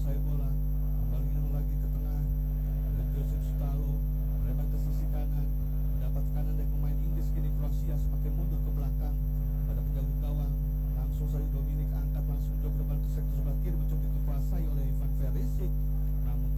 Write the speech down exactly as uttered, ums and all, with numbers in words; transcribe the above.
menguasai bola, kembalinya lagi ke tengah. Dan Joseph Stalo melebar ke sisi kanan, mendapat kanan dari pemain Inggris. Kini Kroasia semakin mundur ke belakang pada penjaga gawang, langsung saja dominasi